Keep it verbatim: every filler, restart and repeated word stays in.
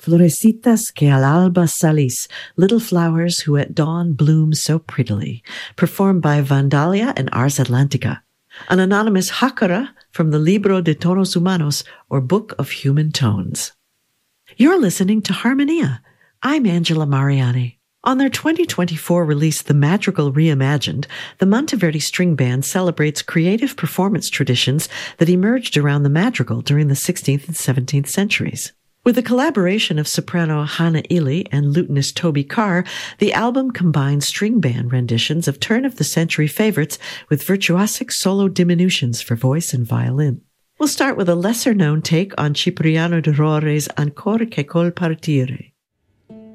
Florecitas que al alba salís, little flowers who at dawn bloom so prettily, performed by Vandalia and Ars Atlantica. An anonymous Jácara from the Libro de Tonos Humanos, or Book of Human Tones. You're listening to Harmonia. I'm Angela Mariani. On their twenty twenty-four release, The Madrigal Reimagined, the Monteverdi String Band celebrates creative performance traditions that emerged around the madrigal during the sixteenth and seventeenth centuries. With the collaboration of soprano Hannah Ely and lutenist Toby Carr, the album combines string band renditions of turn-of-the-century favorites with virtuosic solo diminutions for voice and violin. We'll start with a lesser-known take on Cipriano de Rore's Ancora che col partire.